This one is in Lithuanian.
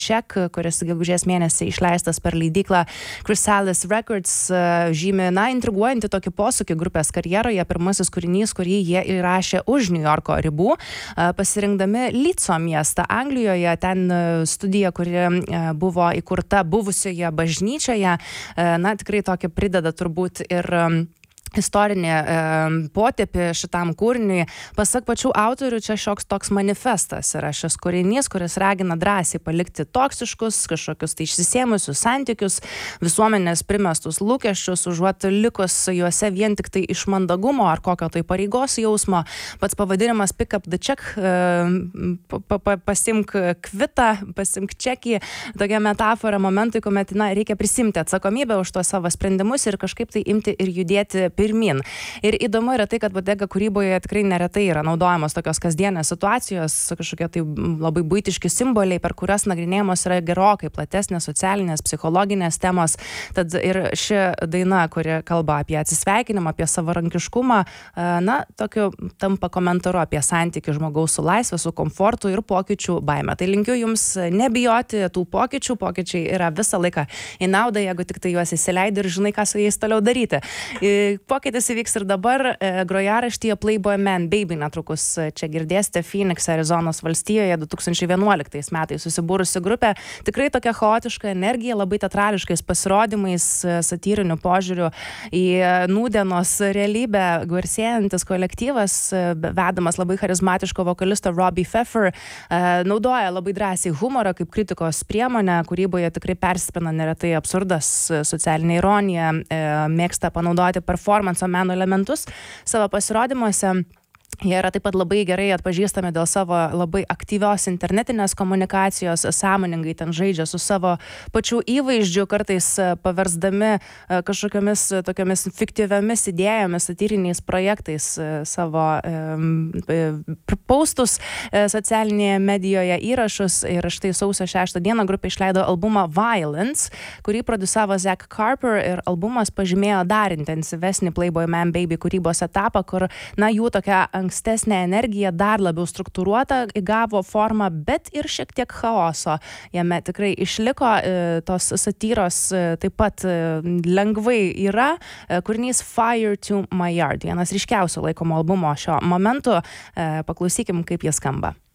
Check, kuris gegužės mėnesį išleistas per leidyklą Chrysalis Records, žymi, intriguojantį tokį posūkį grupės karjeroje. Pirmasis kūrinys, kurį jie įrašė už New Yorko ribų, pasirinkdami Leedso miestą Anglijoje, ten studija, kuri buvo įkurta buvusioje bažnyčioje, tikrai tokį prideda turbūt ir istorinė potėpį šitam kūriniui. Pasak pačių autorių, čia šioks toks manifestas yra šis kūrinys, kuris ragina drąsiai palikti toksiškus, kažkokius tai išsisėmusius santykius, visuomenės primestus lūkesčius, užuot likus juose vien tik tai iš mandagumo ar kokio tai pareigos jausmo. Pats pavadinimas Pick Up the Check, pasimk kvitą, pasimk čekį, tokia metafora momentui, kuomet reikia prisimti atsakomybę už tuos savo sprendimus ir kažkaip tai imti ir judėti pirmin. Ir įdomu yra tai, kad Bodega kūryboje tikrai neretai yra naudojamos tokios kasdienės situacijos, kažkokie tai labai buitiški simboliai, per kurias nagrinėjamos yra gerokai platesnės socialinės, psichologinės temos. Tad ir ši daina, kuri kalba apie atsisveikinimą, apie savarankiškumą, tokiu tampa komentaru apie santykių žmogaus su laisvė, su komfortu ir pokyčių baime. Tai linkiu jums nebijoti tų pokyčių. Pokyčiai yra visą laiką į naudą, jeigu tik tai juos įsileidi ir žinai, ką su jais toliau daryti. Pokytis įvyks ir dabar. Grojaraštyje Playboy Man Baby netrukus čia girdėsite, Phoenix, Arizonos valstijoje 2011 metais susibūrusi grupė. Tikrai tokia chaotiška energija, labai teatrališkais pasirodymais, satyriniu požiūriu į nūdienos realybę garsėjantis kolektyvas, vedamas labai charizmatiško vokalisto Robbie Pfeffer, naudoja labai drąsiai humorą kaip kritikos priemonę, kūryboje tikrai persipina neretai absurdas, socialinė ironija, mėgsta panaudoti performanso meno elementus savo pasirodymuose. Jie yra taip pat labai gerai atpažįstami dėl savo labai aktyvios internetinės komunikacijos, sąmoningai ten žaidžia su savo pačių įvaizdžiu, kartais paversdami kažkokiamis tokiamis fiktyviomis idėjomis, satyriniais projektais savo postus socialinėje medijoje, įrašus. Ir štai sausio 6 dieną grupė išleido albumą Violence, kurį produsavo Zach Carper, ir albumas pažymėjo dar intensyvesnį Playboy Man Baby kūrybos etapą, kur jų tokia ankstesnė energija dar labiau struktūruota įgavo formą, bet ir šiek tiek chaoso jame tikrai išliko. Tos satyros taip pat lengvai yra. Kūrinys Fire to My Yard, vienas ryškiausių laikomo albumo šio momentu. Paklausykim, kaip jis skamba.